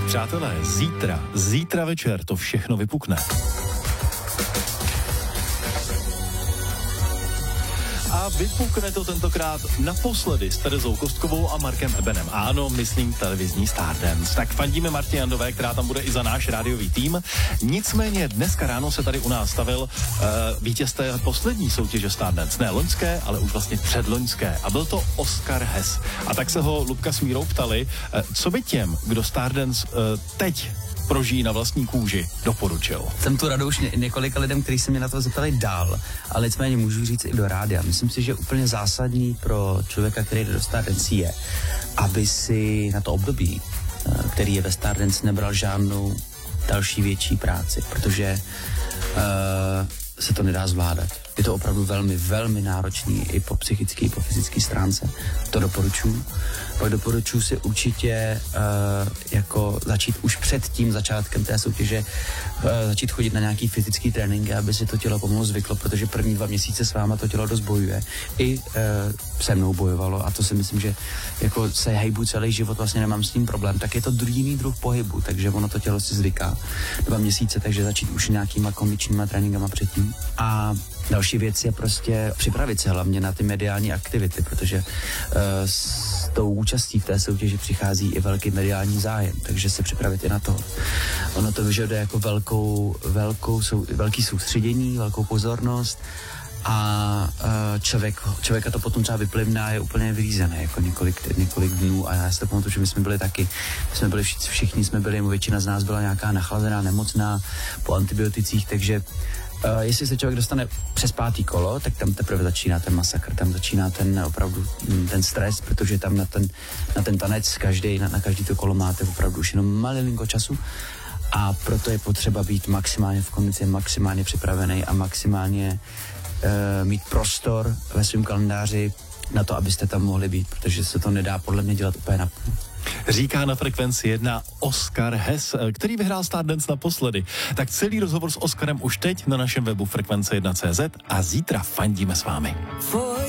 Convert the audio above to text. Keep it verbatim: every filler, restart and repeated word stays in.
Přátelé, zítra, zítra večer to všechno vypukne. A vypukne to tentokrát naposledy s Terezou Kostkovou a Markem Ebenem. Ano, myslím televizní Stardance. Tak fandíme Martě Jandové, která tam bude i za náš rádiový tým. Nicméně dneska ráno se tady u nás stavil uh, vítěz té poslední soutěže Stardance. Ne loňské, ale už vlastně předloňské. A byl to Oskar Hess. A tak se ho Lubka s Mírou ptali, uh, co by těm, kdo Stardance uh, teď prožijí na vlastní kůži, doporučil. Jsem tu radu už ně, několika lidem, kteří se mě na to zeptali dál, ale nicméně můžu říct i do rádia. Myslím si, že úplně zásadní pro člověka, který jde do Stardance je, aby si na to období, který je ve Stardance, nebral žádnou další větší práci, protože uh, se to nedá zvládat. Je to opravdu velmi, velmi náročný i po psychické, i po fyzické stránce. To doporučuji. Pak doporučuji si určitě uh, jako začít už před tím začátkem té soutěže uh, začít chodit na nějaký fyzický tréninky, aby si to tělo pomalu zvyklo, protože první dva měsíce s váma to tělo dost bojuje. I uh, se mnou bojovalo a to si myslím, že jako se hejbu celý život, vlastně nemám s tím problém, tak je to jiný druh pohybu, takže ono to tělo si zvyká dva měsíce, takže začít už nějakýma kondičníma tréninkama předtím. A další věc je prostě připravit se hlavně na ty mediální aktivity, protože uh, s tou účastí v té soutěži přichází i velký mediální zájem, takže se připravit i na to. Ono to vyžaduje jako velkou, velkou, sou, velký soustředění, velkou pozornost a uh, člověk, člověka to potom třeba vyplivne a je úplně vyřízený jako několik, několik dnů a já si to pamatuju, že my jsme byli taky, my jsme byli všichni, všichni jsme byli, většina z nás byla nějaká nachlazená, nemocná po antibioticích, takže Uh, jestli se člověk dostane přes pátý kolo, tak tam teprve začíná ten masakr, tam začíná ten opravdu ten stres, protože tam na ten, na ten tanec každý, na, na každý to kolo máte opravdu už jenom malinko času a proto je potřeba být maximálně v kondici, maximálně připravený a maximálně uh, mít prostor ve svém kalendáři na to, abyste tam mohli být, protože se to nedá podle mě dělat úplně na půl. Říká na Frekvenci jedna Oskar Hess, který vyhrál Stardance naposledy. Tak celý rozhovor s Oskarem už teď na našem webu frekvence jedna tečka cé zet a zítra fandíme s vámi.